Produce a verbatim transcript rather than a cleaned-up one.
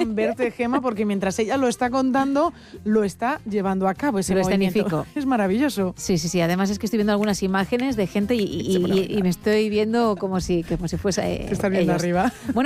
querrán verte, Gemma, porque mientras ella lo está contando, lo está llevando a cabo ese Lo movimiento. escenifico. Es maravilloso. Sí, sí, sí. Además es que estoy viendo algunas imágenes de gente y, y, y, y me estoy viendo como si, como si fuese eh, Te estás viendo ellos. arriba. Bueno,